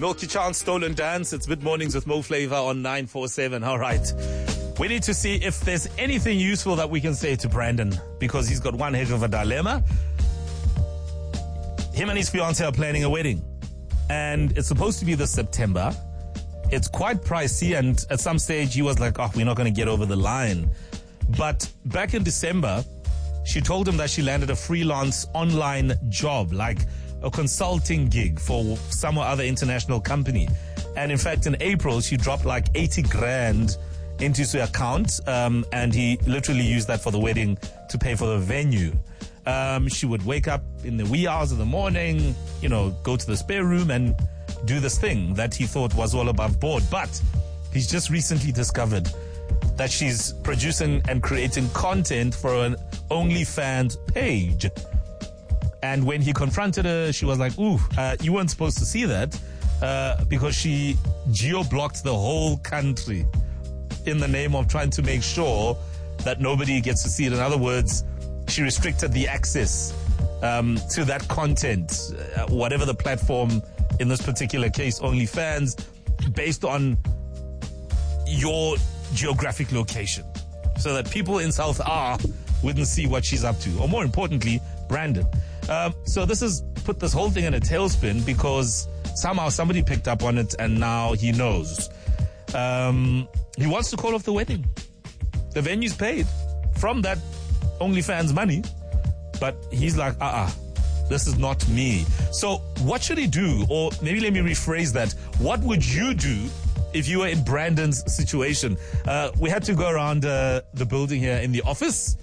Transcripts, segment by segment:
Milky Chance, Stolen Dance. It's Mid Mornings with Mo Flavor on 947. All right. We need to see if there's anything useful that we can say to Brandon, because he's got one heck of a dilemma. Him and his fiancée are planning a wedding, and it's supposed to be this September. It's quite pricey, and at some stage he was like, oh, we're not going to get over the line. But back in December, she told him that she landed a freelance online job, like a consulting gig for some other international company. And in fact, in April, she dropped like 80 grand into his account, and he literally used that for the wedding to pay for the venue. She would wake up in the wee hours of the morning, go to the spare room and do this thing that he thought was all above board. But he's just recently discovered that she's producing and creating content for an OnlyFans page. And when he confronted her, she was like, ooh, you weren't supposed to see that, because she geo-blocked the whole country in the name of trying to make sure that nobody gets to see it. In other words, she restricted the access to that content, whatever the platform, in this particular case, OnlyFans, based on your geographic location, so that people in South R wouldn't see what she's up to, or more importantly, Brandon. So this has put this whole thing in a tailspin, because somehow somebody picked up on it and now he knows. He wants to call off the wedding. The venue's paid from that OnlyFans money, but he's like, this is not me. So what should he do? Or maybe let me rephrase that. What would you do if you were in Brandon's situation? We had to go around the building here in the office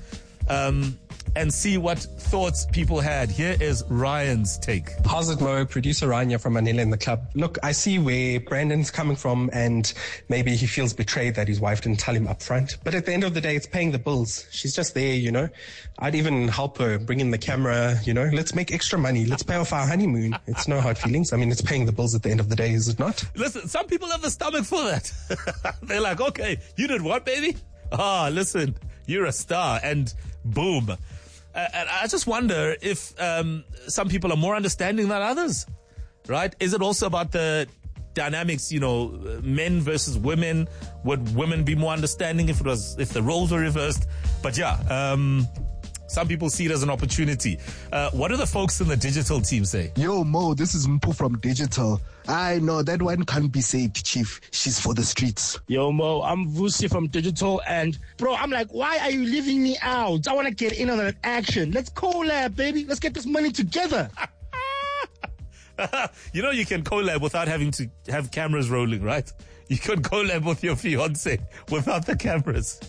and see what thoughts people had. Here is Ryan's take. How's it, Mo? Producer Ryan here from Manila in the club. Look, I see where Brandon's coming from, and maybe he feels betrayed that his wife didn't tell him up front. But at the end of the day, it's paying the bills. She's just there, I'd even help her bring in the camera, Let's make extra money. Let's pay off our honeymoon. It's no hard feelings. I mean, it's paying the bills at the end of the day, is it not? Listen, some people have the stomach for that. They're like, okay, you did what, baby? Listen, you're a star, and boom. And I just wonder if some people are more understanding than others, right? Is it also about the dynamics, men versus women? Would women be more understanding if the roles were reversed? But yeah, some people see it as an opportunity. What do the folks in the digital team say? Yo, Mo, this is Mpu from Digital. I know that one can't be saved, Chief. She's for the streets. Yo, Mo, I'm Vusi from Digital, and bro, I'm like, why are you leaving me out? I want to get in on that action. Let's collab, baby. Let's get this money together. You can collab without having to have cameras rolling, right? You could collab with your fiance without the cameras.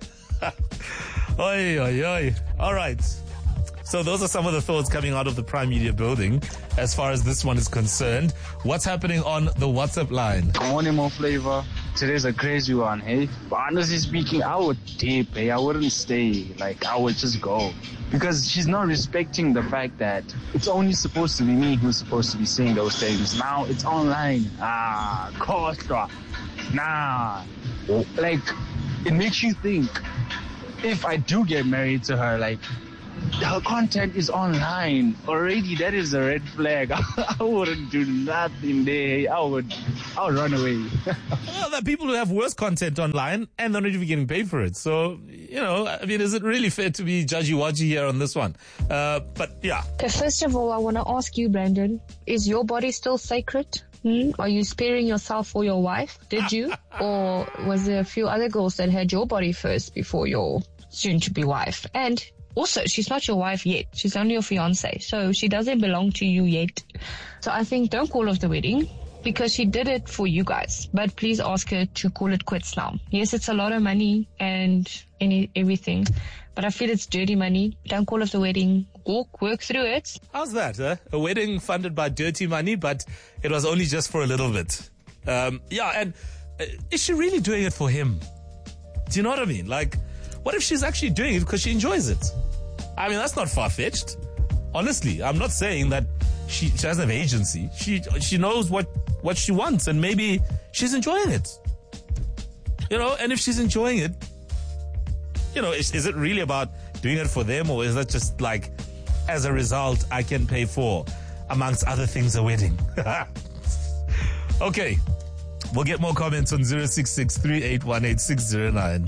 Oi, oi, oi. All right. So those are some of the thoughts coming out of the Prime Media building as far as this one is concerned. What's happening on the WhatsApp line? Good morning, Mo Flavor. Today's a crazy one, hey? But honestly speaking, I would dip, hey? I wouldn't stay. I would just go. Because she's not respecting the fact that it's only supposed to be me who's supposed to be saying those things. Now it's online. Costa. Nah. It makes you think, if I do get married to her, her content is online already. That is a red flag. I wouldn't do nothing there. I would run away. Well, there are people who have worse content online and they're not even getting paid for it. So, is it really fair to be judgy-wudgy here on this one? But yeah. Okay, first of all, I want to ask you, Brandon, is your body still sacred? Are you sparing yourself for your wife? Did you? Or was there a few other girls that had your body first before your soon-to-be wife? And also, she's not your wife yet. She's only your fiancée. So she doesn't belong to you yet. So I think don't call off the wedding, because she did it for you guys. But please ask her to call it quits now. Yes, it's a lot of money and everything, but I feel it's dirty money. Don't call off the wedding. Work through it. How's that? A wedding funded by dirty money, but it was only just for a little bit. And is she really doing it for him? Do you know what I mean? What if she's actually doing it because she enjoys it? I mean, that's not far-fetched. Honestly, I'm not saying that she doesn't have agency. She knows what she wants, and maybe she's enjoying it. And if she's enjoying it, is it really about doing it for them, or is that just as a result, I can pay for, amongst other things, a wedding? Okay. We'll get more comments on 066-3818-609.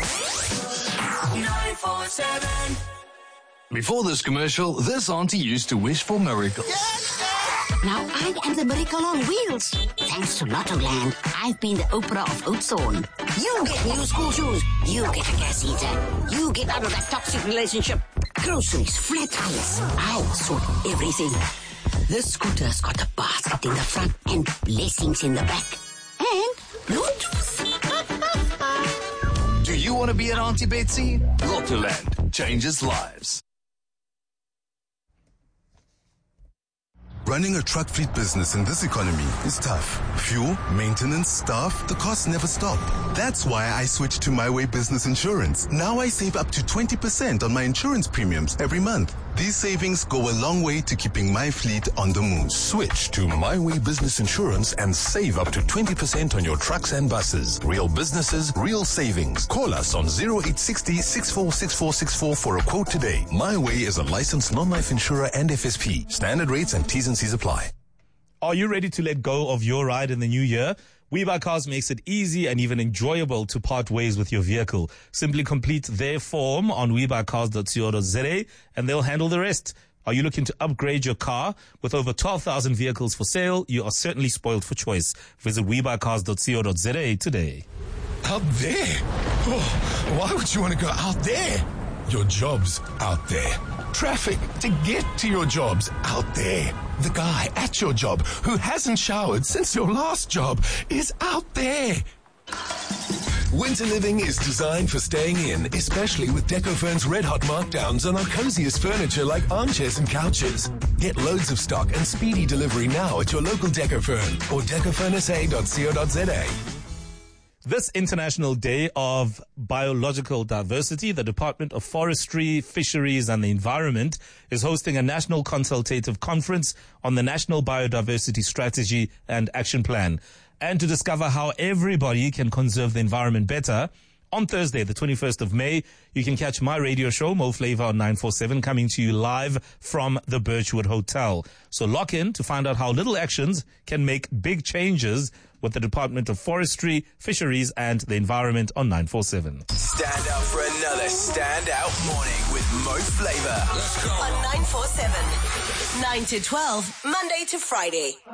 947. Before this commercial, this auntie used to wish for miracles. Now I am the miracle on wheels. Thanks to Lottoland, I've been the Oprah of Oudtshoorn. You get new school shoes. You get a gas heater. You get out of that toxic relationship. Groceries, flat tires. I sort everything. This scooter's got a basket in the front and blessings in the back. And Bluetooth. Do you want to be an Auntie Betsy? Lottoland changes lives. Running a truck fleet business in this economy is tough. Fuel, maintenance, staff, the costs never stop. That's why I switched to My Way Business Insurance. Now I save up to 20% on my insurance premiums every month. These savings go a long way to keeping my fleet on the move. Switch to My Way Business Insurance and save up to 20% on your trucks and buses. Real businesses, real savings. Call us on 0860 646464 for a quote today. My Way is a licensed non-life insurer and FSP. Standard rates and T's and C's apply. Are you ready to let go of your ride in the new year? WeBuyCars makes it easy and even enjoyable to part ways with your vehicle. Simply complete their form on webuycars.co.za and they'll handle the rest. Are you looking to upgrade your car? With over 12,000 vehicles for sale, you are certainly spoiled for choice. Visit webuycars.co.za today. Out there? Oh, why would you want to go out there? Your job's out there. Traffic to get to your job's out there. The guy at your job who hasn't showered since your last job is out there. Winter living is designed for staying in, especially with Decofurn's red hot markdowns on our coziest furniture like armchairs and couches. Get loads of stock and speedy delivery now at your local Decofurn or decofurnsa.co.za. This International Day of Biological Diversity, the Department of Forestry, Fisheries and the Environment is hosting a national consultative conference on the National Biodiversity Strategy and Action Plan. And to discover how everybody can conserve the environment better, on Thursday, the 21st of May, you can catch my radio show, Mo Flavor on 947, coming to you live from the Birchwood Hotel. So lock in to find out how little actions can make big changes with the Department of Forestry, Fisheries and the Environment on 947. Stand up for another standout morning with Mo Flavor. Let's go. On 947. 9 to 12, Monday to Friday.